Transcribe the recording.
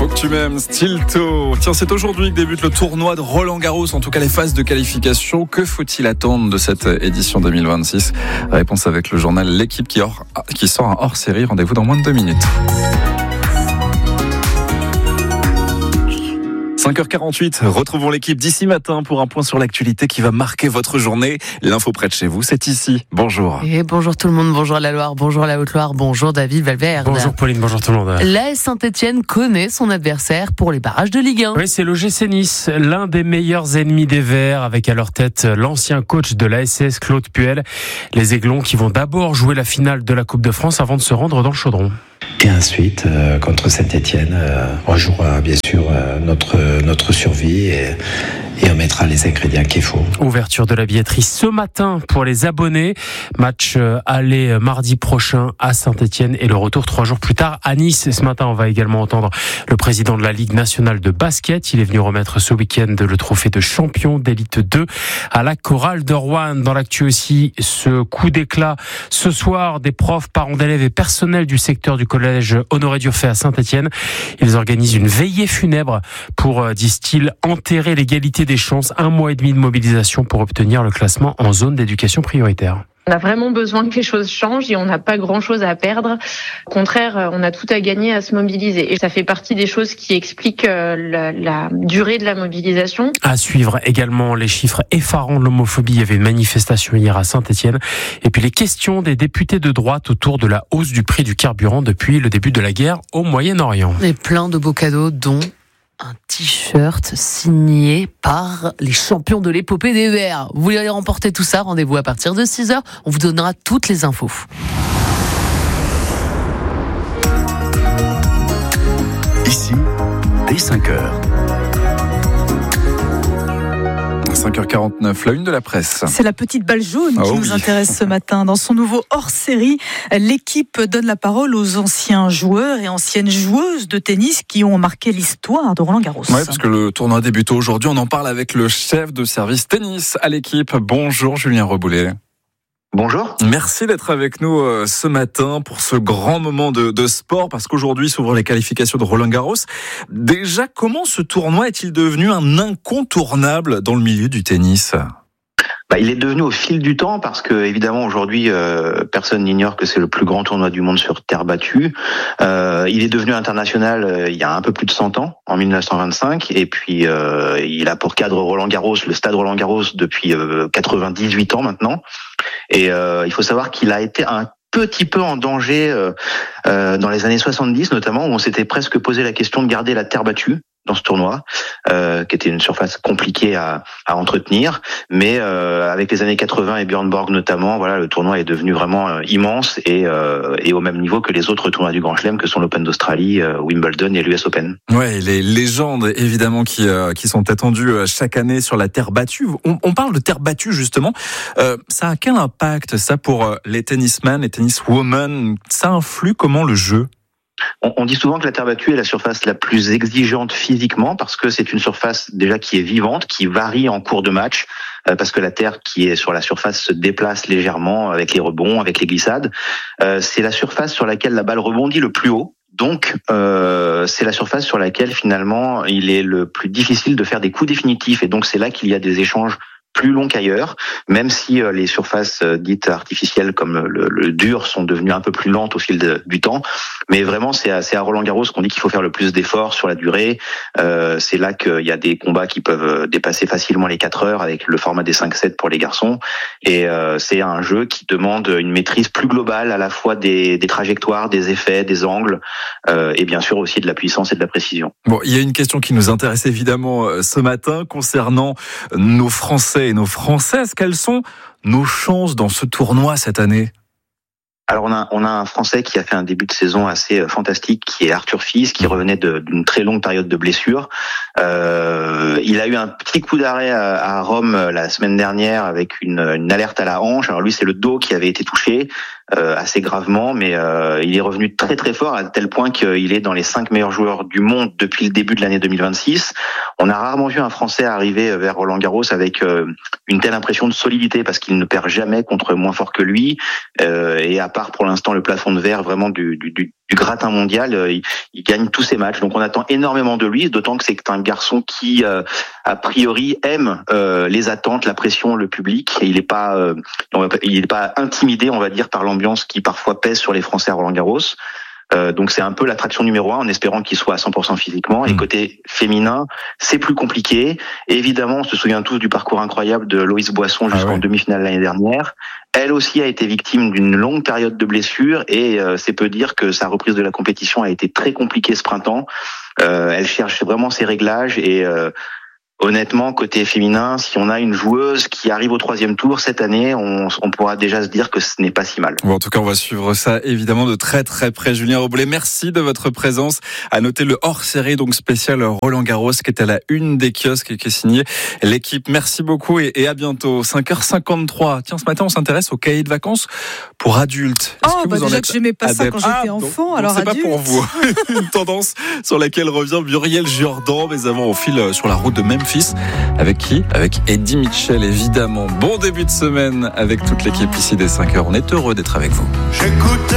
Faut que tu m'aimes, Stilto. Tiens, c'est aujourd'hui que débute le tournoi de Roland-Garros, en tout cas les phases de qualification. Que faut-il attendre de cette édition 2026 ? Réponse avec le journal L'équipe qui sort un hors-série. Rendez-vous dans moins de 2 minutes. 5h48, retrouvons l'équipe d'ici matin pour un point sur l'actualité qui va marquer votre journée. L'info près de chez vous, c'est ici. Bonjour. Et bonjour tout le monde, bonjour la Loire, bonjour la Haute-Loire, bonjour David Valverde. Bonjour Pauline, bonjour tout le monde. L'AS Saint-Etienne connaît son adversaire pour les barrages de Ligue 1. Oui, c'est l'OGC Nice, l'un des meilleurs ennemis des Verts, avec à leur tête l'ancien coach de l'ASS, Claude Puel. Les Aiglons qui vont d'abord jouer la finale de la Coupe de France avant de se rendre dans le Chaudron. Et ensuite, contre Saint-Etienne, on jouera bien sûr notre survie et on mettra les ingrédients qu'il faut. Ouverture de la billetterie ce matin pour les abonnés. Match aller mardi prochain à Saint-Etienne et le retour 3 jours plus tard à Nice. Et ce matin, on va également entendre le président de la Ligue nationale de basket. Il est venu remettre ce week-end le trophée de champion d'élite 2 à la Chorale de Rouen. Dans l'actu aussi, ce coup d'éclat ce soir des profs, parents d'élèves et personnels du secteur du collège Honoré Durfey à Saint-Etienne. Ils organisent une veillée funèbre pour, disent-ils, enterrer l'égalité des chances. 1 mois et demi de mobilisation pour obtenir le classement en zone d'éducation prioritaire. On a vraiment besoin que les choses changent et on n'a pas grand-chose à perdre. Au contraire, on a tout à gagner à se mobiliser. Et ça fait partie des choses qui expliquent la durée de la mobilisation. À suivre également les chiffres effarants de l'homophobie. Il y avait une manifestation hier à Saint-Etienne. Et puis les questions des députés de droite autour de la hausse du prix du carburant depuis le début de la guerre au Moyen-Orient. Et plein de beaux cadeaux, dont un t-shirt signé par les champions de l'épopée des Verts. Vous voulez remporter tout ça, rendez-vous à partir de 6h. On vous donnera toutes les infos. Ici, dès 5h. 5h49, la une de la presse. C'est la petite balle jaune qui nous intéresse ce matin. Dans son nouveau hors-série, l'équipe donne la parole aux anciens joueurs et anciennes joueuses de tennis qui ont marqué l'histoire de Roland-Garros. Oui, parce que le tournoi débute aujourd'hui. On en parle avec le chef de service tennis à l'équipe. Bonjour Julien Reboulet. Bonjour. Merci d'être avec nous ce matin pour ce grand moment de sport, parce qu'aujourd'hui s'ouvrent les qualifications de Roland-Garros. Déjà, comment ce tournoi est-il devenu un incontournable dans le milieu du tennis ? Il est devenu au fil du temps parce que évidemment aujourd'hui personne n'ignore que c'est le plus grand tournoi du monde sur terre battue. Il est devenu international il y a un peu plus de 100 ans, en 1925, et puis il a pour cadre Roland-Garros, le stade Roland-Garros depuis 98 ans maintenant. Et il faut savoir qu'il a été un petit peu en danger dans les années 70 notamment, où on s'était presque posé la question de garder la terre battue dans ce tournoi, qui était une surface compliquée à entretenir, mais avec les années 80 et Björn Borg notamment, voilà, le tournoi est devenu vraiment immense et au même niveau que les autres tournois du Grand Chelem, que sont l'Open d'Australie, Wimbledon et l'US Open. Ouais, les légendes évidemment qui sont attendues chaque année sur la terre battue. On parle de terre battue justement. Ça a quel impact ça pour les tennismen, les tenniswomen ? Ça influe comment le jeu ? On dit souvent que la terre battue est la surface la plus exigeante physiquement parce que c'est une surface déjà qui est vivante, qui varie en cours de match, parce que la terre qui est sur la surface se déplace légèrement avec les rebonds, avec les glissades. C'est la surface sur laquelle la balle rebondit le plus haut. Donc, c'est la surface sur laquelle finalement il est le plus difficile de faire des coups définitifs. Et donc c'est là qu'il y a des échanges plus long qu'ailleurs, même si les surfaces dites artificielles comme le dur sont devenues un peu plus lentes au fil du temps. Mais vraiment, c'est à Roland-Garros qu'on dit qu'il faut faire le plus d'efforts sur la durée. C'est là qu'il y a des combats qui peuvent dépasser facilement les 4 heures avec le format des 5-7 pour les garçons. Et c'est un jeu qui demande une maîtrise plus globale à la fois des trajectoires, des effets, des angles, et bien sûr aussi de la puissance et de la précision. Bon, il y a une question qui nous intéresse évidemment ce matin concernant nos Français et nos Françaises. Quelles sont nos chances dans ce tournoi cette année ? Alors on a un Français qui a fait un début de saison assez fantastique, qui est Arthur Fils, qui revenait d'une très longue période de blessure. Il a eu un petit coup d'arrêt à Rome la semaine dernière avec une alerte à la hanche. Alors lui, c'est le dos qui avait été touché assez gravement, mais il est revenu très très fort à tel point qu'il est dans les 5 meilleurs joueurs du monde depuis le début de l'année 2026. On a rarement vu un Français arriver vers Roland-Garros avec une telle impression de solidité parce qu'il ne perd jamais contre moins fort que lui et a part pour l'instant le plafond de verre vraiment du gratin mondial. Il gagne tous ses matchs, donc on attend énormément de lui, d'autant que c'est un garçon qui a priori aime les attentes, la pression, le public, et il est pas intimidé, on va dire, par l'ambiance qui parfois pèse sur les Français à Roland-Garros. Donc c'est un peu l'attraction numéro 1, en espérant qu'il soit à 100% physiquement. Et côté féminin, c'est plus compliqué. Et évidemment, on se souvient tous du parcours incroyable de Loïs Boisson jusqu'en demi-finale l'année dernière. Elle aussi a été victime d'une longue période de blessures, et c'est peu dire que sa reprise de la compétition a été très compliquée ce printemps. Elle cherche vraiment ses réglages, et honnêtement, côté féminin, si on a une joueuse qui arrive au 3e tour cette année, on pourra déjà se dire que ce n'est pas si mal. Bon, en tout cas, on va suivre ça évidemment de très très près. Julien Robles, merci de votre présence. À noter le hors-série donc spécial Roland-Garros qui est à la une des kiosques et qui est signé l'équipe. Merci beaucoup et à bientôt. 5h53. Tiens, ce matin, on s'intéresse au cahier de vacances pour adultes. Déjà que j'aimais pas ça quand j'étais enfant, alors c'est adulte. pas pour vous. Une tendance sur laquelle revient Muriel Jourdan, mais avant on file sur la route de Memphis. Avec qui ? Avec Eddie Mitchell, évidemment. Bon début de semaine avec toute l'équipe ici des 5h. On est heureux d'être avec vous.